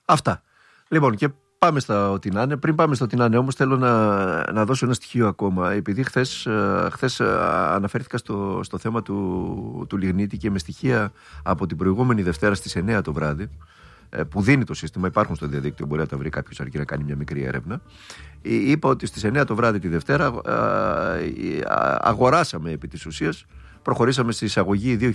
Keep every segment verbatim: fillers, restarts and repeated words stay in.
Αυτά. Λοιπόν, και πάμε στα ό,τι να είναι. Πριν πάμε στο ό,τι να είναι, όμως, θέλω να, να δώσω ένα στοιχείο ακόμα. Επειδή χθες, χθες αναφέρθηκα στο, στο θέμα του, του λιγνίτη και με στοιχεία από την προηγούμενη Δευτέρα στις εννιά το βράδυ, που δίνει το σύστημα, υπάρχουν στο διαδίκτυο, μπορεί να τα βρει κάποιος αρκεί να κάνει μια μικρή έρευνα. Είπα ότι στις εννιά το βράδυ τη Δευτέρα αγοράσαμε επί της ουσίας, προχωρήσαμε στη εισαγωγή δύο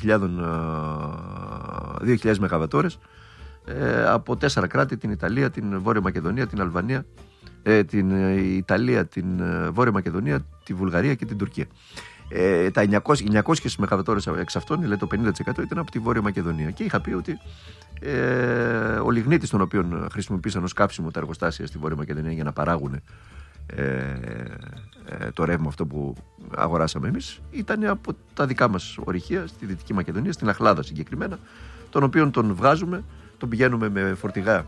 χιλιάδες μεγαβατόρες από τέσσερα κράτη, την Ιταλία, την Βόρεια Μακεδονία, την Αλβανία, την Ιταλία, την Βόρεια Μακεδονία, τη Βουλγαρία και την Τουρκία. Ε, τα εννιακόσιες μεγαβατόρες εξ αυτών, δηλαδή το πενήντα τοις εκατό, ήταν από τη Βόρεια Μακεδονία. Και είχα πει ότι ε, ο λιγνίτης τον οποίο χρησιμοποίησαν ως κάψιμο τα εργοστάσια στη Βόρεια Μακεδονία για να παράγουν ε, ε, το ρεύμα αυτό που αγοράσαμε εμείς, ήταν από τα δικά μας ορυχεία στη Δυτική Μακεδονία, στην Αχλάδα συγκεκριμένα, τον οποίον τον βγάζουμε, τον πηγαίνουμε με φορτηγά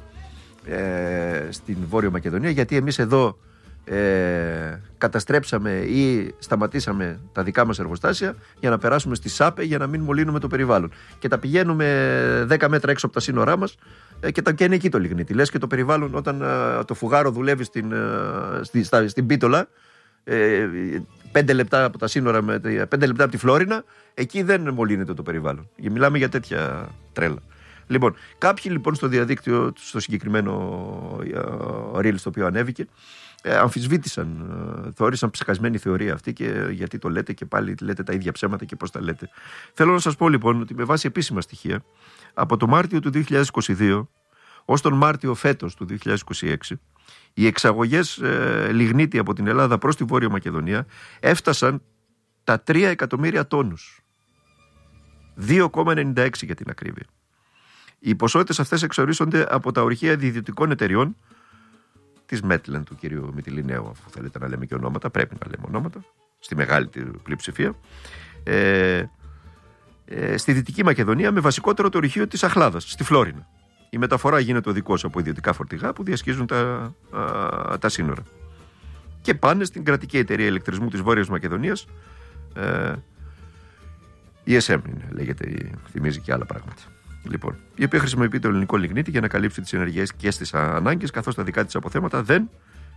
ε, στην Βόρεια Μακεδονία, γιατί εμείς εδώ Ε, καταστρέψαμε ή σταματήσαμε τα δικά μας εργοστάσια για να περάσουμε στη ΣΑΠΕ για να μην μολύνουμε το περιβάλλον. Και τα πηγαίνουμε δέκα μέτρα έξω από τα σύνορά μας ε, και τα καίνε εκεί το λιγνίτη. Λες και το περιβάλλον, όταν ε, το φουγάρο δουλεύει στην, ε, στη, στα, στην Πίτολα, ε, πέντε λεπτά από τα σύνορα, με, πέντε λεπτά από τη Φλόρινα, εκεί δεν μολύνεται το περιβάλλον. Μιλάμε για τέτοια τρέλα. Λοιπόν, κάποιοι λοιπόν στο διαδίκτυο, στο συγκεκριμένο reel στο οποίο ανέβηκε, Ε, αμφισβήτησαν, ε, θεώρησαν ψεκασμένη θεωρία αυτή και γιατί το λέτε και πάλι λέτε τα ίδια ψέματα και πώς τα λέτε. Θέλω να σας πω λοιπόν ότι με βάση επίσημα στοιχεία από το Μάρτιο του δύο χιλιάδες είκοσι δύο ως τον Μάρτιο φέτος του δύο χιλιάδες είκοσι έξι οι εξαγωγές ε, λιγνίτη από την Ελλάδα προς τη Βόρεια Μακεδονία έφτασαν τα τρία εκατομμύρια τόνους. δύο κόμμα ενενήντα έξι για την ακρίβεια. Οι ποσότητες αυτές εξορίσσονται από τα ορυχεία ιδιωτικών εταιριών της Μέτλεν του κυρίου Μυτιληναίου, αφού θέλετε να λέμε και ονόματα, πρέπει να λέμε ονόματα, στη μεγάλη πλειοψηφία, ε, ε, στη Δυτική Μακεδονία, με βασικότερο το ορυχείο της Αχλάδας, στη Φλόρινα. Η μεταφορά γίνεται οδικώς από ιδιωτικά φορτηγά που διασχίζουν τα, α, τα σύνορα. Και πάνε στην κρατική εταιρεία ηλεκτρισμού της Βόρειας Μακεδονίας, ε, η ες εμ είναι, λέγεται, θυμίζει και άλλα πράγματα. Λοιπόν, η οποία χρησιμοποιεί το ελληνικό λιγνίτη για να καλύψει τις ενεργειακές της ανάγκες, καθώς τα δικά της αποθέματα δεν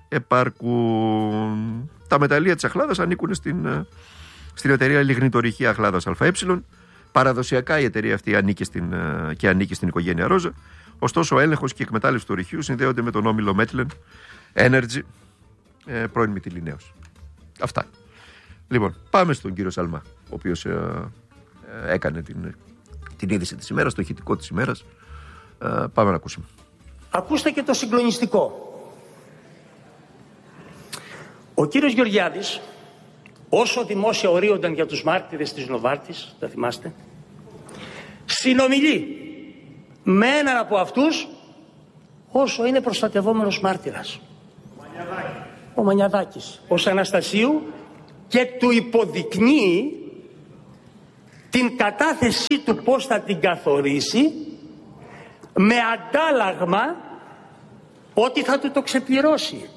επαρκούν. Τα μεταλλεία της Αχλάδας ανήκουν στην, στην εταιρεία Λιγνητορυχεία Αχλάδας ΑΕ. Παραδοσιακά η εταιρεία αυτή ανήκει στην, και ανήκει στην οικογένεια Ρόζα. Ωστόσο, ο έλεγχος και η εκμετάλλευση του ορυχείου συνδέονται με τον όμιλο Μέτλεν Energy, ε, πρώην Μυτιληναίος. Αυτά. Λοιπόν, πάμε στον κύριο Σαλμά, ο οποίος ε, ε, έκανε την. την είδηση της ημέρας, το ηχητικό της ημέρας. Ε, πάμε να ακούσουμε. Ακούστε και το συγκλονιστικό. Ο κύριος Γεωργιάδης, όσο δημόσια ορίονταν για τους μάρτυρες της Νοβάρτης, τα θυμάστε, συνομιλεί με έναν από αυτούς όσο είναι προστατευόμενος μάρτυρας. Ο Μανιαδάκης. Ο Μανιαδάκης, ως Αναστασίου, και του υποδεικνύει την κατάθεσή του πώς θα την καθορίσει, με αντάλλαγμα ότι θα του το ξεπληρώσει.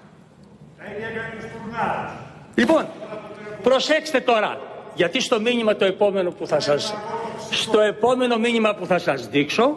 Λοιπόν, προσέξτε τώρα, γιατί στο μήνυμα το επόμενο που θα σας στο επόμενο μήνυμα που θα σας δείξω,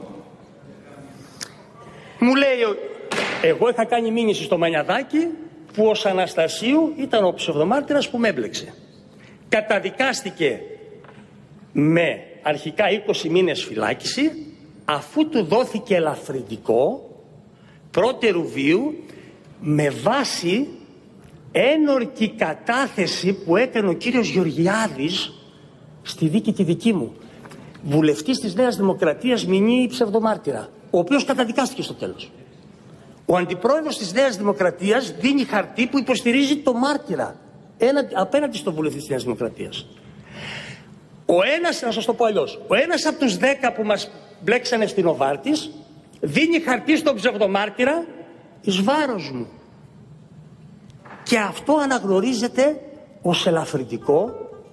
μου λέει, εγώ είχα κάνει μήνυση στο Μανιαδάκη που ως Αναστασίου ήταν ο ψευδομάρτυρας που με έμπλεξε. Καταδικάστηκε με αρχικά είκοσι μήνες φυλάκιση, αφού του δόθηκε ελαφρυντικό πρώτερου βίου με βάση ένορκη κατάθεση που έκανε ο κύριος Γεωργιάδης στη δίκη τη δική μου, βουλευτής της Νέας Δημοκρατίας, μηνύει ψευδομάρτυρα, ο οποίος καταδικάστηκε στο τέλος. Ο αντιπρόεδρος της Νέας Δημοκρατίας δίνει χαρτί που υποστηρίζει το μάρτυρα ένα, απέναντι στον βουλευτή της Νέας Δημοκρατίας. Ο ένας, να σας το πω αλλιώς, ο ένας από τους δέκα που μας μπλέξανε στην Νοβάρτης δίνει χαρτί στον ψευδομάρτυρα εις βάρος μου. Και αυτό αναγνωρίζεται ως ελαφρυντικό.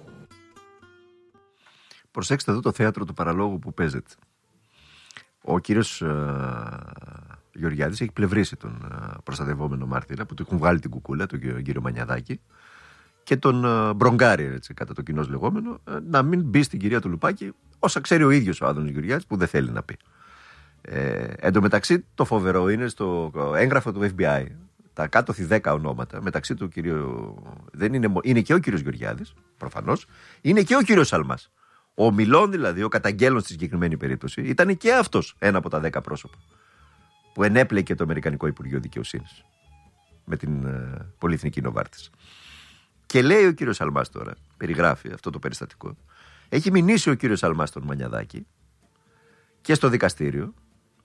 Προσέξτε εδώ το θέατρο του παραλόγου που παίζεται. Ο κύριος ε, Γεωργιάδης έχει πλευρίσει τον ε, προστατευόμενο μάρτυρα που του έχουν βγάλει την κουκούλα, τον κύριο Μανιαδάκη, και τον ε, μπρογκάρει, έτσι, κατά το κοινώς λεγόμενο, ε, να μην μπει στην κυρία του Λουπάκη όσα ξέρει ο ίδιος ο Άδωνης Γεωργιάδης, που δεν θέλει να πει. Ε, εν τω μεταξύ, το φοβερό είναι στο έγγραφο του εφ μπι άι, τα κάτωθι δέκα ονόματα, μεταξύ του κυρίου. Δεν είναι, είναι και ο κύριος Γεωργιάδης, προφανώς, είναι και ο κύριος Σαλμάς. Ο Μιλών, δηλαδή, ο καταγγέλλον στη συγκεκριμένη περίπτωση, ήταν και αυτός ένα από τα δέκα πρόσωπα που ενέπλεκε το Αμερικανικό Υπουργείο Δικαιοσύνης με την ε, πολυεθνική Νοβάρτις. Και λέει ο κύριος Σαλμάς τώρα, περιγράφει αυτό το περιστατικό, έχει μηνύσει ο κύριος Σαλμάς τον Μανιαδάκη και στο δικαστήριο.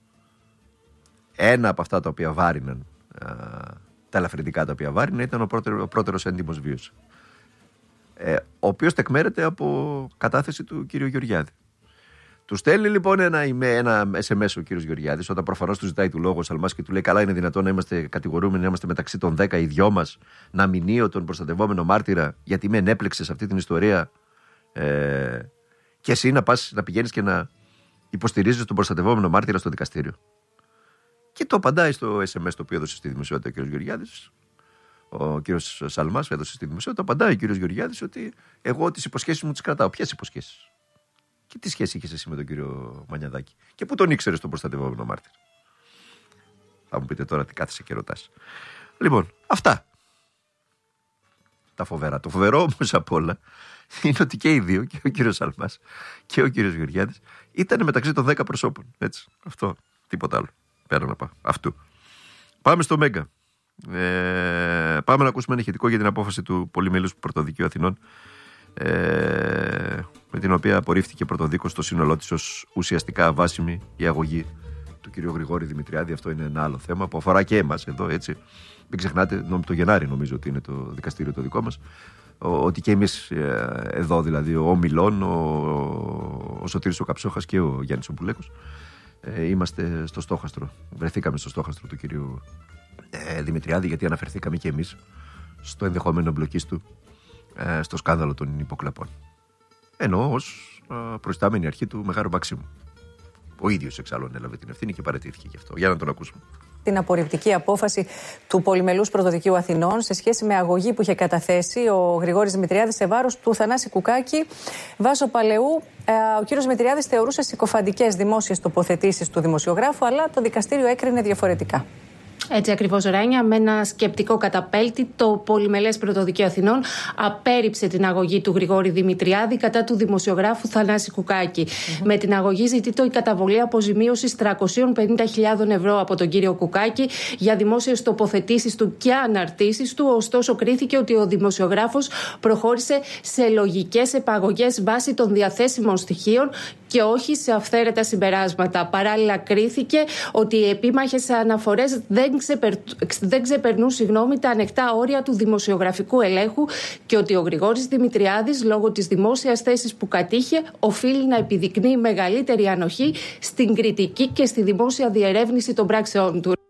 Ένα από αυτά τα οποία βάριναν, α, τα ελαφρυντικά τα οποία βάριναν, ήταν ο, πρώτερο, ο πρώτερος έντιμος βίος. Ε, ο οποίος τεκμέρεται από κατάθεση του κύριου Γεωργιάδη. Του στέλνει λοιπόν ένα, ένα ες εμ ες ο κύριος Γεωργιάδης, όταν προφανώς του ζητάει του λόγου ο Σαλμάς και του λέει: καλά, είναι δυνατόν να είμαστε κατηγορούμενοι, να είμαστε μεταξύ των δέκα οι δυο μας, να μηνύω τον προστατευόμενο μάρτυρα, γιατί με ενέπλεξε σε αυτή την ιστορία, ε, και εσύ να πας να πηγαίνεις και να υποστηρίζεις τον προστατευόμενο μάρτυρα στο δικαστήριο. Και το απαντάει στο ες εμ ες το οποίο έδωσε στη δημοσιότητα ο κύριος Γεωργιάδης. Ο κύριος Σαλμάς έδωσε στη δημοσιότητα. Απαντάει ο κύριος Γεωργιάδης ότι εγώ τις υποσχέσεις μου τις κρατάω. Ποιες υποσχέσεις? Και τι σχέση είχες εσύ με τον κύριο Μανιαδάκη? Και πού τον ήξερες τον προστατευόμενο μάρτυρα? Θα μου πείτε τώρα τι κάθεσαι και ρωτάς. Λοιπόν, αυτά. Τα φοβερά. Το φοβερό όμως απ' όλα είναι ότι και οι δύο, και ο κύριος Σαλμάς και ο κύριος Γεωργιάδης, ήταν μεταξύ των δέκα προσώπων. Έτσι. Αυτό. Τίποτα άλλο. Πέρα να πάω. Αυτού. Πάμε στο Μέγκα. Ε, πάμε να ακούσουμε ένα ηχητικό για την απόφαση του Πολυμελούς Πρωτοδικείου Αθηνών, ε, με την οποία απορρίφθηκε πρωτοδίκος στο σύνολό της ως ουσιαστικά αβάσιμη η αγωγή του κ. Γρηγόρη Δημητριάδη. Αυτό είναι ένα άλλο θέμα που αφορά και εμάς εδώ, έτσι. Μην ξεχνάτε, το Γενάρη νομίζω ότι είναι το δικαστήριο το δικό μας, ότι και εμείς εδώ, δηλαδή ο Μιλών, ο, ο Σωτήρης ο Καψόχας και ο Γιάννης ο Μπουλέκος, ε, είμαστε στο στόχαστρο. Βρεθήκαμε στο στόχαστρο του κυρίου ε, Δημητριάδη, γιατί αναφερθήκαμε και εμείς στο ενδεχόμενο εμπλοκής του ε, στο σκάνδαλο των υποκλαπών. Ενώ ως ε, προϊστάμενη αρχή του Μεγάρου Μαξίμου. Ο ίδιος εξάλλου έλαβε την ευθύνη και παραιτήθηκε γι' αυτό. Για να τον ακούσουμε. Την απορριπτική απόφαση του Πολυμελούς Πρωτοδικείου Αθηνών σε σχέση με αγωγή που είχε καταθέσει ο Γρηγόρης Δημητριάδης σε βάρος του Θανάση Κουκάκη. Βάσο Παλαιού, ο κύριος Δημητριάδης θεωρούσε συκοφαντικές δημόσιες τοποθετήσεις του δημοσιογράφου, αλλά το δικαστήριο έκρινε διαφορετικά. Έτσι ακριβώς, Ράνια, με ένα σκεπτικό καταπέλτη, το Πολυμελές Πρωτοδικείο Αθηνών απέρριψε την αγωγή του Γρηγόρη Δημητριάδη κατά του δημοσιογράφου Θανάση Κουκάκη. Mm-hmm. Με την αγωγή ζητείται η καταβολή αποζημίωσης τριακόσιες πενήντα χιλιάδες ευρώ από τον κύριο Κουκάκη για δημόσιες τοποθετήσεις του και αναρτήσεις του. Ωστόσο, κρίθηκε ότι ο δημοσιογράφος προχώρησε σε λογικές επαγωγές βάσει των διαθέσιμων στοιχείων και όχι σε αυθαίρετα συμπεράσματα. Παράλληλα, κρίθηκε ότι οι επίμαχες αναφορές δεν, ξεπερ... δεν ξεπερνούν συγγνώμη, τα ανεκτά όρια του δημοσιογραφικού ελέγχου και ότι ο Γρηγόρης Δημητριάδης, λόγω της δημόσιας θέσης που κατήχε, οφείλει να επιδεικνύει μεγαλύτερη ανοχή στην κριτική και στη δημόσια διερεύνηση των πράξεών του.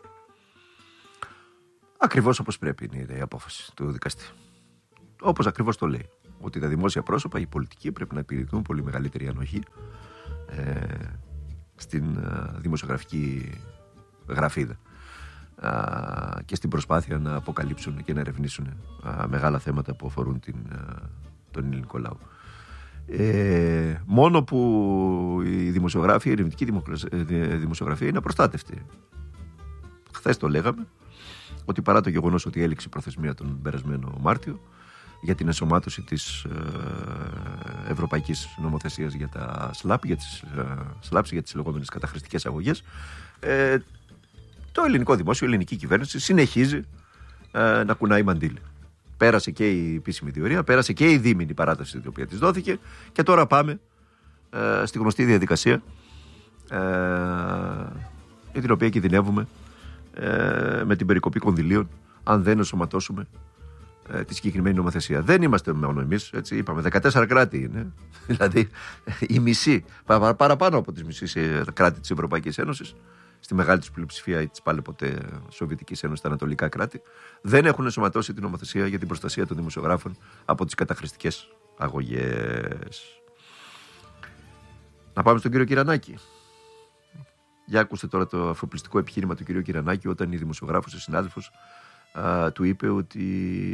Ακριβώς όπως πρέπει είναι η απόφαση του δικαστή. Όπως ακριβώς το λέει. Ότι τα δημόσια πρόσωπα, οι πολιτικοί, πρέπει να επιδεικνύουν πολύ μεγαλύτερη ανοχή ε, στην ε, δημοσιογραφική γραφίδα ε, και στην προσπάθεια να αποκαλύψουν και να ερευνήσουν ε, μεγάλα θέματα που αφορούν την, ε, τον ελληνικό λαό. Ε, μόνο που η δημοσιογράφία, η ερευνητική δημοσιογραφία είναι απροστάτευτη. Χθες το λέγαμε, ότι παρά το γεγονός ότι έληξε η προθεσμία τον περασμένο Μάρτιο για την ενσωμάτωση της ε, ευρωπαϊκής νομοθεσίας για τα σλάπ, για τις ε, σλάπς, για τις λεγόμενες καταχρηστικές αγωγές, ε, το ελληνικό δημόσιο, η ελληνική κυβέρνηση συνεχίζει ε, να κουνάει μαντήλι. Πέρασε και η επίσημη διορία, πέρασε και η δίμηνη παράταση την οποία της δόθηκε και τώρα πάμε ε, στη γνωστή διαδικασία ε, για την οποία κινδυνεύουμε ε, με την περικοπή κονδυλίων αν δεν ενσωματώσουμε τη συγκεκριμένη νομοθεσία. Δεν είμαστε μόνο εμείς, έτσι είπαμε, δεκατέσσερα κράτη είναι, δηλαδή η μισή, παραπάνω από τις μισές κράτη της Ευρωπαϊκής Ένωσης, στη μεγάλη της πλειοψηφία ή της πάλι ποτέ Σοβιετικής Ένωσης, τα ανατολικά κράτη, δεν έχουν ενσωματώσει την νομοθεσία για την προστασία των δημοσιογράφων από τις καταχρηστικές αγωγές. Να πάμε στον κύριο Κυρανάκη. Για ακούστε τώρα το αφοπλιστικό επιχείρημα του κύριου Κυρανάκη όταν η δημοσιογράφος, η συνάδελφος, Uh, του είπε ότι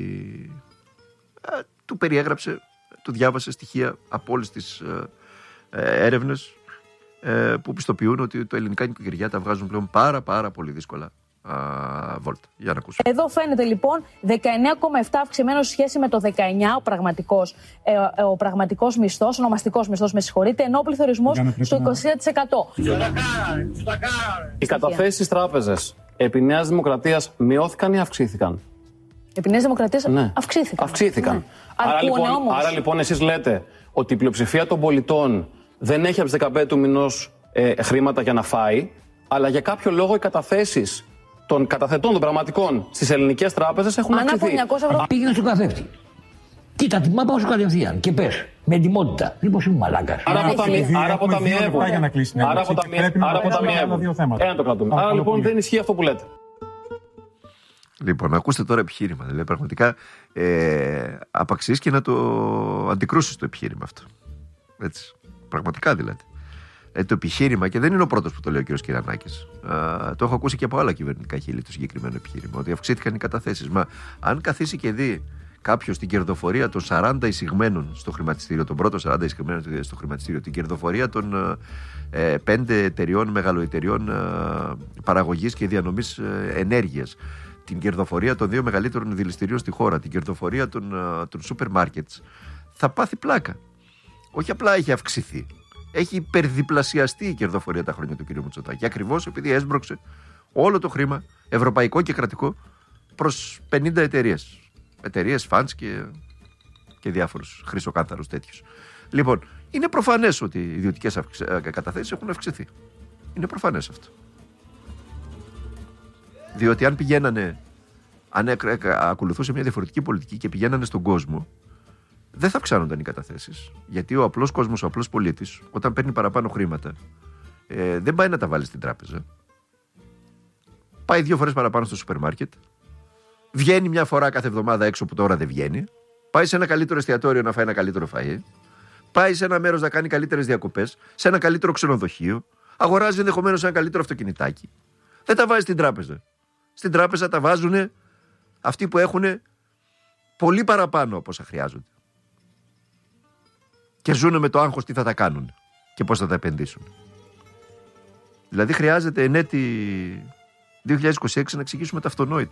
uh, του περιέγραψε, του διάβασε στοιχεία από όλες τις uh, έρευνες ε, που πιστοποιούν ότι τα ελληνικά νοικοκυριά τα βγάζουν πλέον πάρα πάρα πολύ δύσκολα α, βόλτα. Για να ακούσουμε. Εδώ φαίνεται λοιπόν δεκαεννέα κόμμα επτά αυξημένο σε σχέση με το δεκαεννιά ο πραγματικός, ε, ο πραγματικός μισθός, ο ονομαστικός μισθός, με συγχωρείτε, ενώ ο πληθωρισμός στο είκοσι τρία τοις εκατό. Οι καταθέσεις στις τράπεζες επί Νέας Δημοκρατίας μειώθηκαν ή αυξήθηκαν? Επί Νέας Δημοκρατίας ναι. αυξήθηκαν. Αυξήθηκαν. Ναι. Άρα, λοιπόν, όμως... άρα λοιπόν εσείς λέτε ότι η πλειοψηφία των πολιτών δεν έχει από τις δεκαπέντε του μηνός ε, χρήματα για να φάει, αλλά για κάποιο λόγο οι καταθέσεις των καταθετών, των πραγματικών στις ελληνικές τράπεζες έχουν Ανά αυξηθεί. ευρώ... Πήγαινε στον καθρέφτη. Κοίτα την μάπα σου κατευθείαν και πες με ετοιμότητα. Μήπως είμαι μαλάκας. Άρα αποταμιεύουν. Άρα αποταμιεύουν. Ένα το κρατούμε. Άρα λοιπόν δεν ισχύει αυτό που λέτε. Λοιπόν, ακούστε τώρα επιχείρημα. Δηλαδή, πραγματικά ε, απαξίσεις και να το αντικρούσεις το επιχείρημα αυτό. Έτσι. Πραγματικά δηλαδή. Ε, το επιχείρημα, και δεν είναι ο πρώτος που το λέει ο κ. Κυρανάκης. Ε, το έχω ακούσει και από άλλα κυβερνητικά χείλη το συγκεκριμένο επιχείρημα. Ότι αυξήθηκαν οι καταθέσεις. Μα αν καθίσει και δει κάποιος την κερδοφορία των σαράντα εισηγμένων στο χρηματιστήριο, των πρώτων σαράντα εισηγμένων στο χρηματιστήριο, την κερδοφορία των ε, πέντε εταιριών, μεγαλοεταιριών ε, παραγωγής και διανομής ε, ενέργειας, την κερδοφορία των δύο μεγαλύτερων δηληστηρίων στη χώρα, την κερδοφορία των, των σούπερ μάρκετς, θα πάθει πλάκα. Όχι απλά έχει αυξηθεί. Έχει υπερδιπλασιαστεί η κερδοφορία τα χρόνια του κ. Μητσοτάκη. Ακριβώς επειδή έσπρωξε όλο το χρήμα, ευρωπαϊκό και κρατικό, προς πενήντα εταιρείες. Εταιρείες, φαντς και, και διάφορους χρυσοκάνθαρους τέτοιους. Λοιπόν, είναι προφανές ότι οι ιδιωτικές αυξ... καταθέσεις έχουν αυξηθεί. Είναι προφανές αυτό. Διότι αν πηγαίνανε, αν ακολουθούσε μια διαφορετική πολιτική και πηγαίνανε στον κόσμο, δεν θα αυξάνονταν οι καταθέσεις. Γιατί ο απλός κόσμος, ο απλός πολίτης, όταν παίρνει παραπάνω χρήματα, ε, δεν πάει να τα βάλει στην τράπεζα. Πάει δύο φορές παραπάνω στο σούπερ μάρκετ. Βγαίνει μια φορά κάθε εβδομάδα έξω που τώρα δεν βγαίνει. Πάει σε ένα καλύτερο εστιατόριο να φάει ένα καλύτερο φαΐ. Πάει σε ένα μέρος να κάνει καλύτερες διακοπές. Σε ένα καλύτερο ξενοδοχείο. Αγοράζει ενδεχομένως ένα καλύτερο αυτοκινητάκι. Δεν τα βάζει στην τράπεζα. Στην τράπεζα τα βάζουν αυτοί που έχουν πολύ παραπάνω από όσα χρειάζονται. Και ζουν με το άγχος τι θα τα κάνουν και πώς θα τα επενδύσουν. Δηλαδή χρειάζεται εν έτη δύο χιλιάδες είκοσι έξι να εξηγήσουμε τα αυτονόητα.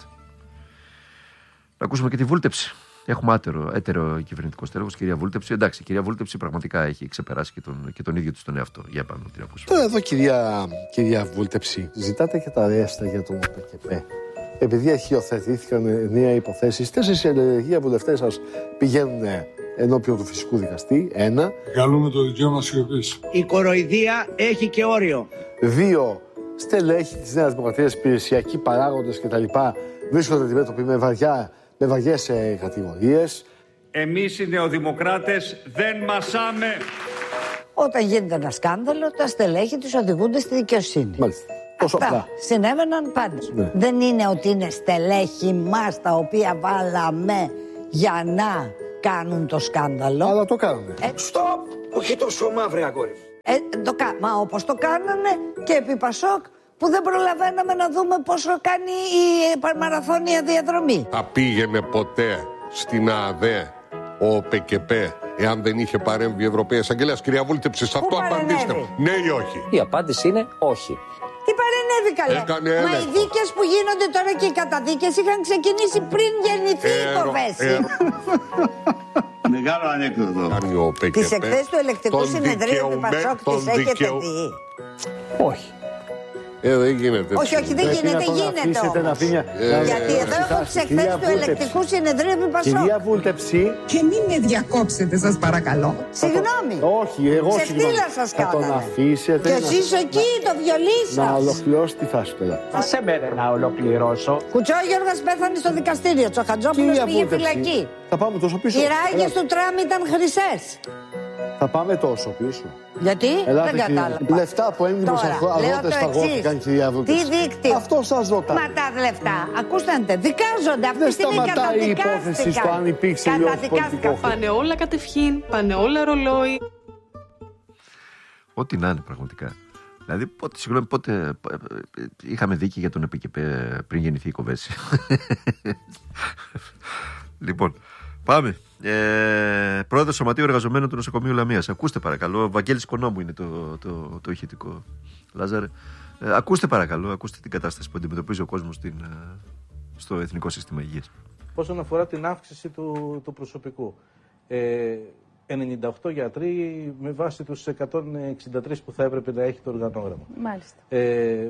Να ακούσουμε και τη βούλτεψη. Έχουμε άτερο, έτερο κυβερνητικό στέλεχος, κυρία Βούλτεψη. Εντάξει, η κυρία Βούλτεψη πραγματικά έχει ξεπεράσει και τον, και τον ίδιο της τον εαυτό. Για πάνω, την ακούσουμε. Τώρα εδώ, κυρία, κυρία Βούλτεψη, ζητάτε και τα ρέστα για τον ΠΚΠ. Επειδή αρχιοθετήθηκαν νέα υποθέσεις, τέσσερις ενεργεία βουλευτές σας πηγαίνουν ενώπιον του φυσικού δικαστή. Ένα. Καλούμε το δικαίωμα σιωπής. Η κοροϊδία έχει και όριο. Δύο. Στελέχη της Νέας Δημοκρατίας, υπηρεσιακοί παράγοντες κτλ. Βρίσκονται αντιμέτωποι με, βαριά, με βαριές ε, κατηγορίες. Εμείς οι νεοδημοκράτες δεν μασάμε. Όταν γίνεται ένα σκάνδαλο, τα στελέχη τους οδηγούνται στη δικαιοσύνη. Μάλιστα. Τόσο Αυτά απλά. συνέβαιναν πάντα. Ναι. Δεν είναι ότι είναι στελέχη μας τα οποία βάλαμε για να κάνουν το σκάνδαλο. Αλλά το κάνουν. Ε, Στοπ! Όχι τόσο μαύρη αγόρι. Ε, το, μα όπως το κάνανε και επί Πασόκ, που δεν προλαβαίναμε να δούμε πόσο κάνει η μαραθώνια διαδρομή. Θα πήγαινε ποτέ στην ΑΔΕ ο ΠΚΠ εάν δεν είχε παρέμβει η Ευρωπαία Εισαγγελέα? Κυρία Βούλτεψη, σε αυτό απαντήστε. Ναι ή όχι? Η απάντηση είναι όχι. Τι παρενέβη καλέ? Μα έλεγχο. Οι δίκες που γίνονται τώρα και οι καταδίκες είχαν ξεκινήσει πριν γεννηθεί η υπόθεση. Μεγάλο ανέκδοτο. Τις εκθέσεις του ελεκτικού συνεδρίου του Πασόκ τις έχετε δει? Όχι. Ε, δεν γίνεται. Όχι, όχι, δεν γίνεται, γίνεται όμως. Ε, Γιατί εδώ έχω τις εκθέσεις του ελεκτικού συνεδρίου του Πασόκ. Κυρία Βούλτεψη. Και μην με διακόψετε, σας παρακαλώ. Συγγνώμη. Όχι, εγώ συγγνώμη. Ξεφτύλα σας κάνανε. Θα τον αφήσετε. Και εσείς εκεί, το βιολί σας. Να ολοκληρώσει τη φάση τώρα. Θα σε μέρε να ολοκληρώσω. Κουτσόγιοργας πέθανε στο δικαστήριο. Τσοχατζόπουλος πήγε φυλακή. Θα πάμε τόσο πίσω. Οι ράγες του τραμ ήταν χρυσές. Θα πάμε τόσο πίσω. Γιατί? Ελάτε, δεν κατάλαβα. Λεφτά που έμεινες αγρότες φαγώθηκαν, κυρία Βούλτεψη. Τι δίκτυο? Αυτό σας ρωτάω. Μα τα λεφτά, ακούστε, δικάζονται. Αυτή τη στιγμή σταματάει η υπόθεση στο αν υπήρξε ή όχι πολιτικό. Πάνε όλα κατευχήν, πάνε όλα ρολόι. Ό,τι να είναι πραγματικά. Δηλαδή, πότε, συγγνώμη, πότε είχαμε δίκη για τον ΕΠΚΠ πριν γεννηθεί η Κοβέση? Λοιπόν, Πάμε. Ε, Πρόεδρος Σωματείου Εργαζομένων του Νοσοκομείου Λαμίας. Ακούστε παρακαλώ. Ο Βαγγέλης Κονόμου είναι το, το, το ηχητικό. Λάζαρε. Ε, ακούστε παρακαλώ. Ακούστε την κατάσταση που αντιμετωπίζει ο κόσμος στην, στο Εθνικό Σύστημα Υγείας. Όσον αφορά την αύξηση του, του προσωπικού. Ε, ενενήντα οκτώ γιατροί με βάση τους εκατόν εξήντα τρεις που θα έπρεπε να έχει το οργανόγραμμα. Μάλιστα. Ε,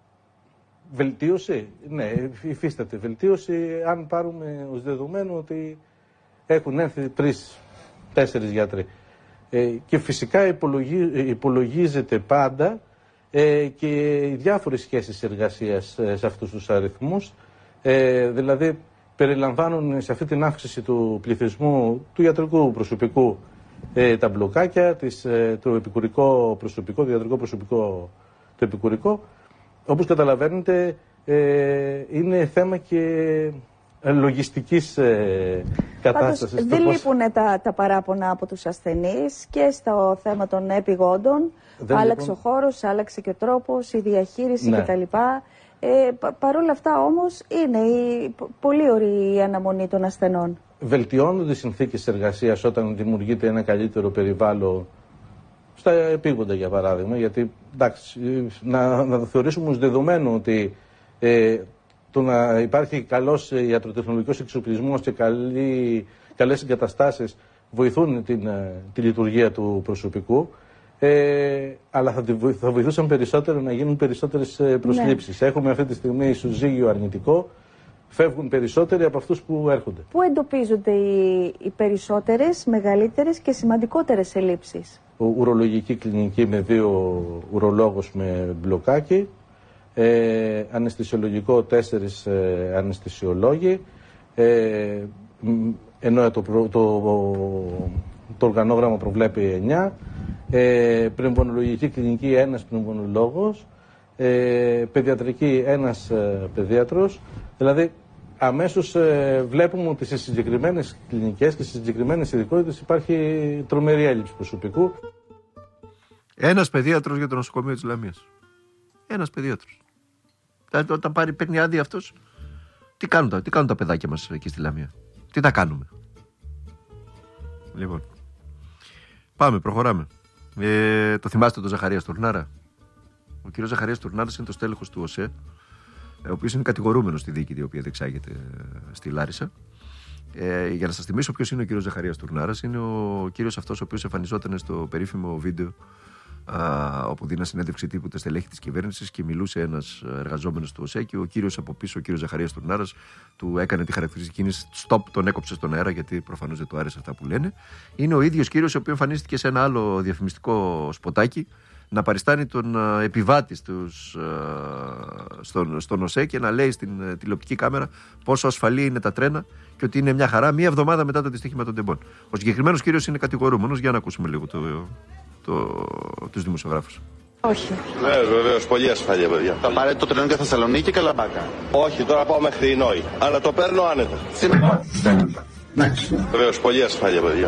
βελτίωση. Ναι, υφίσταται βελτίωση αν πάρουμε ως δεδομένο ότι έχουν έρθει τρεις, τέσσερις γιατροί. Ε, και φυσικά υπολογι, υπολογίζεται πάντα ε, και οι διάφορες σχέσεις εργασίας ε, σε αυτούς τους αριθμούς. Ε, δηλαδή περιλαμβάνουν σε αυτή την αύξηση του πληθυσμού του ιατρικού προσωπικού ε, τα μπλοκάκια, της, ε, το επικουρικό προσωπικό, το ιατρικό προσωπικό, το επικουρικό. Όπως καταλαβαίνετε ε, είναι θέμα και λογιστικής ε, κατάστασης. Πάντως, δεν πώς... λείπουν τα, τα παράπονα από τους ασθενείς και στο θέμα των επιγόντων. Δεν άλλαξε λείπουν... ο χώρος, άλλαξε και ο τρόπος, η διαχείριση ναι. κτλ. Ε, πα, Παρ' όλα αυτά όμως είναι η, πολύ ωραία η αναμονή των ασθενών. Βελτιώνονται οι συνθήκες εργασίας όταν δημιουργείται ένα καλύτερο περιβάλλον στα επίγοντα για παράδειγμα, γιατί εντάξει, να, να το θεωρήσουμε ως δεδομένο ότι ε, το να υπάρχει καλός ιατροτεχνολογικός εξοπλισμός και καλή, καλές εγκαταστάσεις βοηθούν την, τη λειτουργία του προσωπικού. Ε, αλλά θα, θα βοηθούσαν περισσότερο να γίνουν περισσότερες προσλήψεις. Ναι. Έχουμε αυτή τη στιγμή ισοζύγιο αρνητικό, φεύγουν περισσότεροι από αυτούς που έρχονται. Πού εντοπίζονται οι, οι περισσότερες, μεγαλύτερες και σημαντικότερες ελλείψεις? Ο, ουρολογική κλινική με δύο ουρολόγους με μπλοκάκι, ε, αναισθησιολογικό τέσσερις ε, αναισθησιολόγοι, ε, ενώ το, το, το, το οργανόγραμμα προβλέπει εννιά. Ε, πνευμονολογική κλινική ένας πνευμονολόγος, ε, παιδιατρική ένας ε, παιδίατρος. Δηλαδή αμέσως ε, βλέπουμε ότι σε συγκεκριμένες κλινικές και σε συγκεκριμένες ειδικότητες υπάρχει τρομερή έλλειψη προσωπικού. Ένας παιδίατρος για το νοσοκομείο της Λαμίας. Ένας παιδίατρος. Δηλαδή όταν πάρει, παίρνει άδεια αυτός, τι κάνουν, τα, τι κάνουν τα παιδάκια μας εκεί στη Λαμία? Τι τα κάνουμε? Λοιπόν, πάμε, προχωράμε. Ε, το θυμάστε τον Ζαχαρία Στουρνάρα? Ο κύριος Ζαχαρίας Στουρνάρας είναι το στέλεχος του ΟΣΕ, ο οποίος είναι κατηγορούμενος στη δίκη η οποία διεξάγεται στη Λάρισα. Ε, για να σας θυμίσω ποιος είναι ο κύριος Ζαχαρίας Στουρνάρας, είναι ο κύριος αυτός ο οποίος εμφανιζόταν στο περίφημο βίντεο α, όπου δίνα συνέντευξη τύπου τα στελέχη της κυβέρνησης και μιλούσε ένας εργαζόμενος του ΟΣΕ και ο κύριος από πίσω, ο κύριος Ζαχαρίας Στουρνάρας, του έκανε τη χαρακτηριστική κίνηση stop, τον έκοψε στον αέρα γιατί προφανώς δεν του άρεσε αυτά που λένε. Είναι ο ίδιος κύριος ο οποίος εμφανίστηκε σε ένα άλλο διαφημιστικό σποτάκι να παριστάνει τον uh, επιβάτη στους, uh, στον, στον ΟΣΕ και να λέει στην uh, τηλεοπτική κάμερα πόσο ασφαλή είναι τα τρένα και ότι είναι μια χαρά μία εβδομάδα μετά το δυστύχημα των τεμπών. Ο συγκεκριμένος κύριος είναι κατηγορούμενος. Για να ακούσουμε λίγο το, το, το, τους δημοσιογράφους. Όχι. Ναι, βεβαίως, πολύ ασφαλεία, παιδιά. Θα πάρετε το τρένο για Θεσσαλονίκη και Καλαμπάκα? Όχι, τώρα πάω μέχρι η Νόη. Αλλά το παίρνω άνετα. Βεβαίως, πολύ ασφαλεία, παιδιά.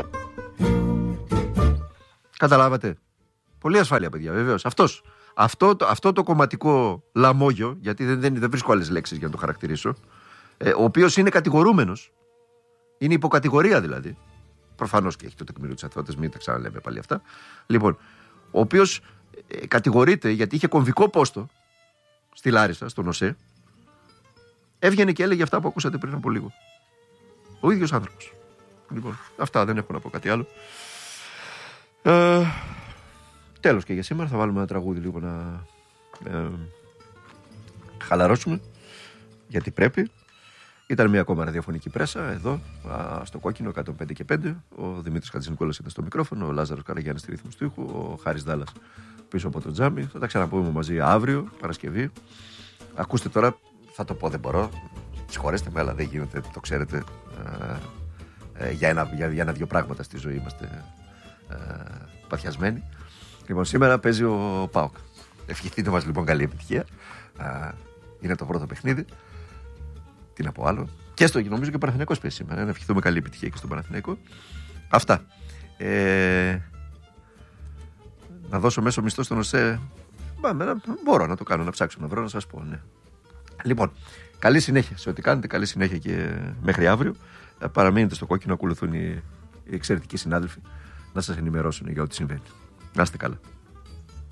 Καταλάβατε? Πολύ ασφάλεια, παιδιά, βεβαίως. Αυτός, αυτό, το, αυτό το κομματικό λαμόγιο, γιατί δεν, δεν, δεν βρίσκω άλλες λέξεις για να το χαρακτηρίσω, ε, ο οποίος είναι κατηγορούμενος, είναι υποκατηγορία δηλαδή. Προφανώς και έχει το τεκμήριο της αθωότητας, μην τα ξαναλέμε πάλι αυτά. Λοιπόν, ο οποίος ε, κατηγορείται γιατί είχε κομβικό πόστο στη Λάρισα, στον ΟΣΕ, έβγαινε και έλεγε αυτά που ακούσατε πριν από λίγο. Ο ίδιος άνθρωπος. Λοιπόν, αυτά, δεν έχω να πω κάτι άλλο. Ε, τέλος και για σήμερα. Θα βάλουμε ένα τραγούδι λίγο να ε, χαλαρώσουμε, γιατί πρέπει. Ήταν μια ακόμα ραδιοφωνική πρέσα εδώ α, στο Κόκκινο εκατόν πέντε και πέντε. Ο Δημήτρης Χατζηνικόλας ήταν στο μικρόφωνο, ο Λάζαρος Καραγιάννης στη ρύθμιση του ήχου, ο Χάρης Δάλλας πίσω από το τζάμι. Θα τα ξαναπούμε μαζί αύριο, Παρασκευή. Ακούστε τώρα, θα το πω, δεν μπορώ. Συγχωρέστε με, αλλά δεν γίνεται, το ξέρετε. Ε, ε, για, ένα, για, για ένα-δυο πράγματα στη ζωή είμαστε ε, παθιασμένοι. Λοιπόν, σήμερα παίζει ο ΠΑΟΚ. Ευχηθείτε μας λοιπόν καλή επιτυχία. Ε, είναι το πρώτο παιχνίδι. Τι να πω άλλο. Και στο νομίζω και ο Παναθηναϊκός παίζει σήμερα. Να ευχηθούμε καλή επιτυχία και στον Παναθηναϊκό. Αυτά. Ε, να δώσω μέσο μισθό στον ΟΣΕ. Μπορώ να το κάνω, να ψάξω να βρω, να σας πω. Ναι. Λοιπόν, καλή συνέχεια σε ό,τι κάνετε. Καλή συνέχεια και μέχρι αύριο. παραμείνετε στο κόκκινο, ακολουθούν οι, οι εξαιρετικοί συνάδελφοι να σας ενημερώσουν για ό,τι συμβαίνει. Να είστε καλά.